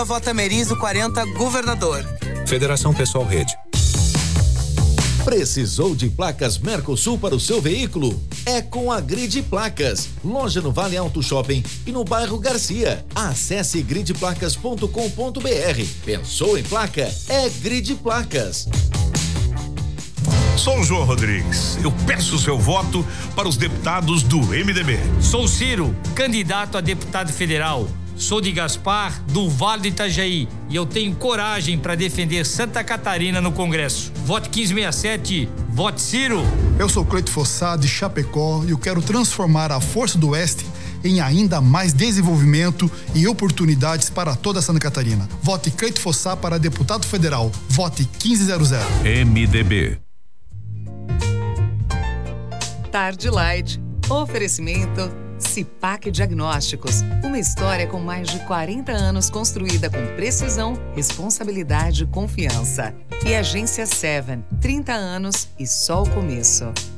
Vota Merizo 40, governador. Federação Pessoal Rede. Precisou de placas Mercosul para o seu veículo? É com a Grid Placas. Loja no Vale Auto Shopping e no bairro Garcia. Acesse gridplacas.com.br. Pensou em placa? É Grid Placas. Sou o João Rodrigues. Eu peço o seu voto para os deputados do MDB. Sou Ciro, candidato a deputado federal. Sou de Gaspar, do Vale do Itajaí, e eu tenho coragem para defender Santa Catarina no Congresso. Vote 1567, vote Ciro. Eu sou Cleito Fossá, de Chapecó, e eu quero transformar a Força do Oeste em ainda mais desenvolvimento e oportunidades para toda Santa Catarina. Vote Cleito Fossá para deputado federal. Vote 1500. MDB. Tarde Light. Oferecimento Cipac Diagnósticos, uma história com mais de 40 anos construída com precisão, responsabilidade e confiança. E Agência 7, 30 anos e só o começo.